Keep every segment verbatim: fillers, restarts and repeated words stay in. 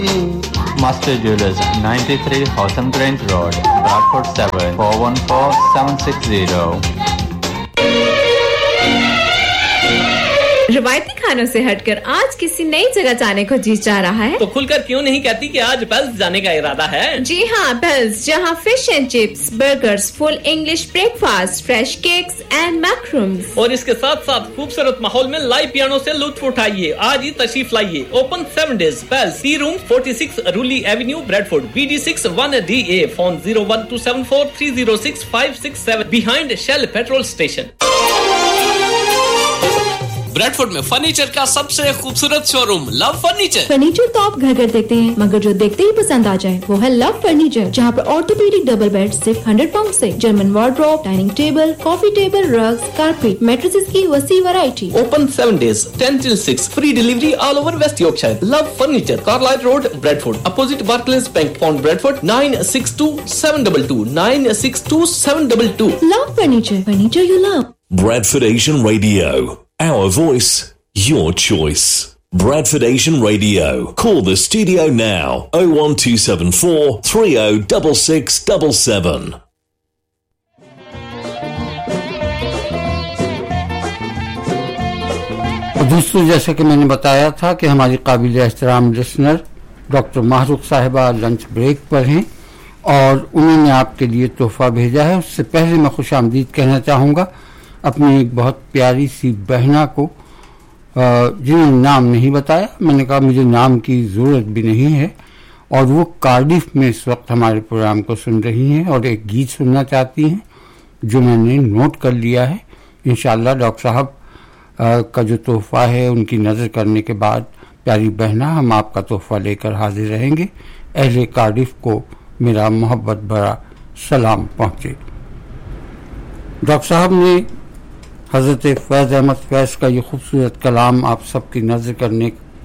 Master Jewelers, ninety-three Hotham Grange Road, Bradford seven four one four seven six zero. रवायती खानों से हटकर आज किसी नई जगह जाने को जी चाह रहा है तो खुलकर क्यों नहीं कहती कि आज पेल्स जाने का इरादा है। जी हाँ, पेल्स, जहाँ fish and chips, burgers, full English breakfast, fresh cakes and मैक्रूम्स और इसके साथ साथ खूबसूरत माहौल में लाइव पियानो से लुत्फ उठाइए। आज ही तशरीफ लाइए। Open seven days. Pails, T room forty six रूली Avenue, Bradford, B D six one D A. Phone zero one two seven four three zero six five six seven, behind shell petrol station. Bradford में furniture का सबसे खूबसूरत showroom love furniture. Furniture तो आप घर घर देखते हैं, मगर जो देखते ही पसंद आ जाए वो है लव फर्नीचर, जहाँ पर ऑर्थोपेडिक डबल बेड सिर्फ हंड्रेड पाउंड से, German wardrobe, dining table, coffee table, rugs, carpet, mattresses की वसी variety. Open seven days, ten till six, free delivery all over West Yorkshire. Love furniture, Carlisle road, Bradford, opposite Barclays bank, pond Bradford, nine six to seven to to, nine six to seven to to. Love furniture, furniture you love. Bradford Asian Radio. Our voice, your choice. Bradford Asian Radio. Call the studio now. oh one two seven four three oh six six seven seven. दोस्तों, जैसे कि मैंने बताया था कि हमारी काबिल एहतराम लिसनर डॉक्टर माहरूख साहिबा लंच ब्रेक पर हैं और उन्होंने आपके लिए तोहफा भेजा है। उससे पहले मैं खुश आमदीद कहना चाहूँगा अपनी एक बहुत प्यारी सी बहना को, जिन्होंने नाम नहीं बताया। मैंने कहा मुझे नाम की ज़रूरत भी नहीं है, और वो कार्डिफ में इस वक्त हमारे प्रोग्राम को सुन रही हैं और एक गीत सुनना चाहती हैं जो मैंने नोट कर लिया है। इंशाअल्लाह डॉक्टर साहब का जो तोहफा है उनकी नज़र करने के बाद, प्यारी बहना, हम आपका तोहफा लेकर हाजिर रहेंगे। अहले कार्डिफ को मेरा मोहब्बत भरा सलाम पहुँचे। डॉक्टर साहब ने हज़रत फैज़ अहमद फैज़ का ये खूबसूरत कलाम आप सबकी नज़र करने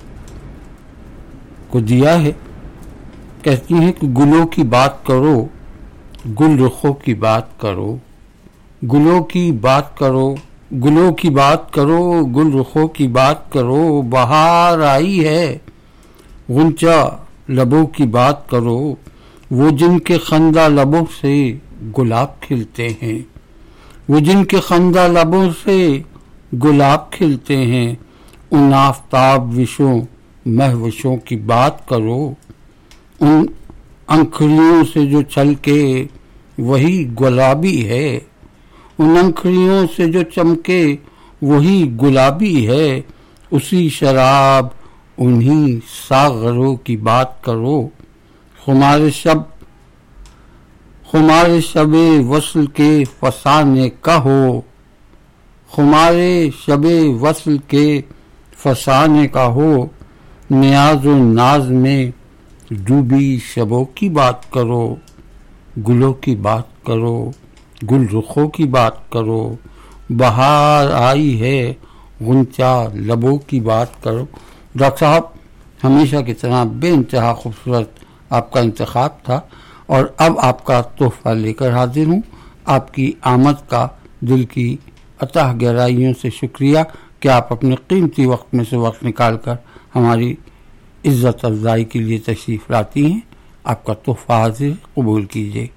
को दिया है। कहती हैं कि गुलों की बात करो, गुल रुखों की बात करो, गुलों की बात करो, गुलों की बात करो, गुल रुखों की बात करो, बहार आई है, गुंचा लबों की बात करो, वो जिनके खंदा लबों से गुलाब खिलते हैं, वो जिनके खंदा लबों से गुलाब खिलते हैं, उन आफताब विशों महविशों की बात करो, उन अंखड़ियों से जो छलके वही गुलाबी है, उन अंखड़ियों से जो चमके वही गुलाबी है, उसी शराब उन्हीं सागरों की बात करो, खुमार शब खुमारे शबे वस्ल के फसाने का हो, खुमारे शबे वस्ल के फसाने का हो, नियाज़ व नाज में डूबी शबों की बात करो, गुलों की बात करो, गुल रुखों की बात करो, बहार आई है, गुंचा लबों की बात करो। डॉक्टर साहब, हमेशा की तरह बेइंतहा खूबसूरत आपका इंतखाब था और अब आपका तोहफा लेकर हाजिर हूँ। आपकी आमद का दिल की अतः गहराइयों से शुक्रिया कि आप अपने कीमती वक्त में से वक्त निकाल कर हमारी इज्जत अफजाई के लिए तशरीफ़ लाती हैं। आपका तोहफा हाजिर, कबूल कीजिए।